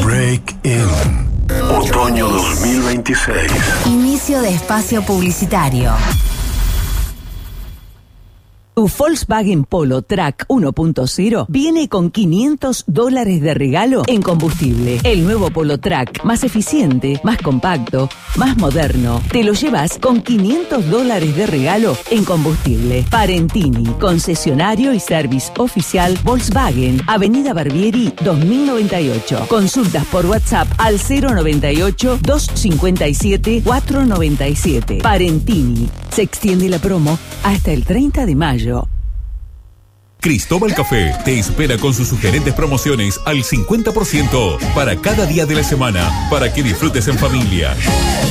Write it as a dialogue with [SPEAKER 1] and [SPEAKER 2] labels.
[SPEAKER 1] Break In. Otoño 2026.
[SPEAKER 2] Inicio de espacio publicitario.
[SPEAKER 3] Tu Volkswagen Polo Track 1.0 viene con $500 de regalo en combustible. El nuevo Polo Track, más eficiente, más compacto, más moderno. Te lo llevas con $500 de regalo en combustible. Parentini, concesionario y service oficial Volkswagen, Avenida Barbieri 2098. Consultas por WhatsApp al 098-257-497. Parentini. Se extiende la promo hasta el 30 de mayo.
[SPEAKER 4] Cristóbal Café te espera con sus sugerentes promociones al 50% para cada día de la semana, para que disfrutes en familia.